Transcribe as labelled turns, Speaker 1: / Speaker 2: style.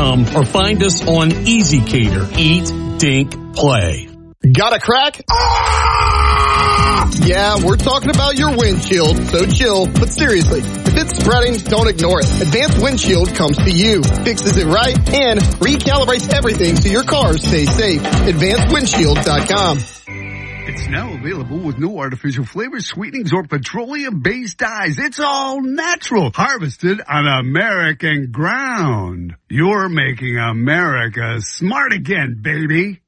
Speaker 1: AdvanceWindshield.com or find us on EasyCater. Eat, Dink, Play.
Speaker 2: Got a crack? Yeah, we're talking about your windshield, so chill. But seriously, if it's spreading, don't ignore it. Advanced Windshield comes to you, fixes it right, and recalibrates everything so your car stays safe. AdvancedWindshield.com.
Speaker 3: It's now available with no artificial flavors, sweetenings, or petroleum-based dyes. It's all natural, harvested on American ground. You're making America smart again, baby.